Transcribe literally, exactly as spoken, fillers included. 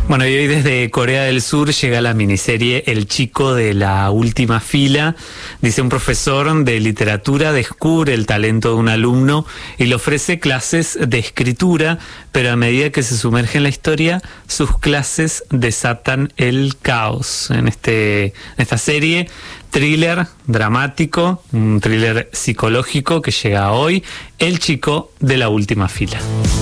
Bueno, y hoy desde Corea del Sur llega la miniserie El chico de la última fila. Dice: un profesor de literatura descubre el talento de un alumno y le ofrece clases de escritura, pero a medida que se sumerge en la historia, sus clases desatan el caos. En, este, en esta serie, thriller dramático, un thriller psicológico que llega hoy, El chico de la última fila.